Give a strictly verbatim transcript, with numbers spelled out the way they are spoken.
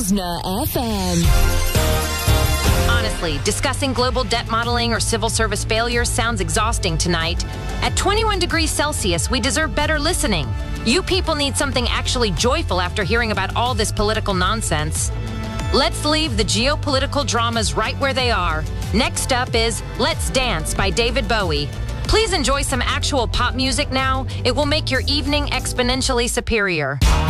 Rosna F M. Honestly, discussing global debt modeling or civil service failures sounds exhausting tonight. At twenty-one degrees Celsius, we deserve better listening. You people need something actually joyful after hearing about all this political nonsense. Let's leave the geopolitical dramas right where they are. Next up is Let's Dance by David Bowie. Please enjoy some actual pop music now. It will make your evening exponentially superior.